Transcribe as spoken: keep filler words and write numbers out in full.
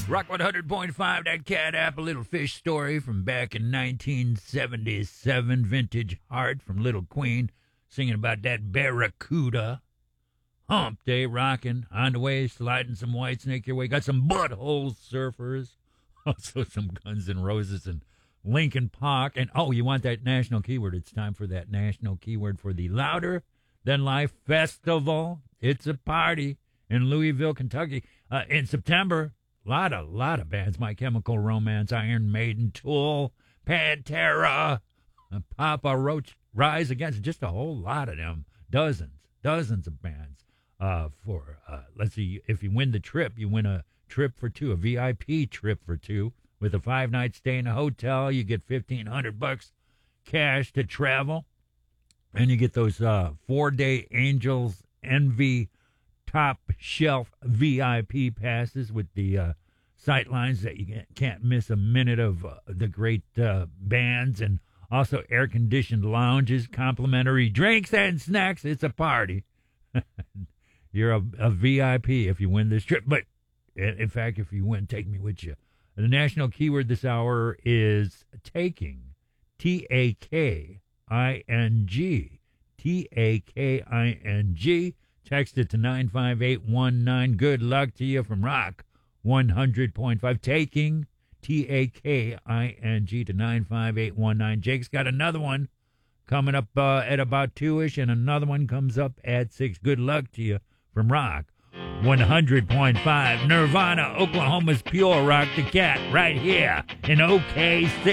Rock one hundred point five, that cat app, a little fish story from back in nineteen seventy-seven. Vintage Heart from Little Queen, singing about that barracuda. Hump Day rocking, on the way, sliding some White Snake your way. Got some Butthole Surfers, also some Guns N' Roses and Linkin Park. And, oh, you want that national keyword? It's time for that national keyword for the Louder Than Life Festival. It's a party in Louisville, Kentucky. Uh, in September, a lot of, lot of bands. My Chemical Romance, Iron Maiden, Tool, Pantera, uh, Papa Roach, Rise Against, just a whole lot of them. Dozens, dozens of bands. Uh, for, uh, let's see, if you win the trip, you win a trip for two, a V I P trip for two. With a five-night stay in a hotel, you get fifteen hundred bucks cash to travel. And you get those uh, four-day Angels Envy top shelf V I P passes with the uh, sight lines that you can't miss a minute of uh, the great uh, bands, and also air-conditioned lounges, complimentary drinks and snacks. It's a party. You're a, a V I P if you win this trip. But, in fact, if you win, take me with you. The national keyword this hour is taking, T A K I N G, T A K I N G. Text it to nine five eight one nine. Good luck to you from Rock one hundred point five. Taking, T A K I N G, to nine five eight one nine. Jake's got another one coming up uh, at about two-ish, and another one comes up at six. Good luck to you from Rock one hundred point five. Nirvana, Oklahoma's pure rock, the cat, right here in O K C.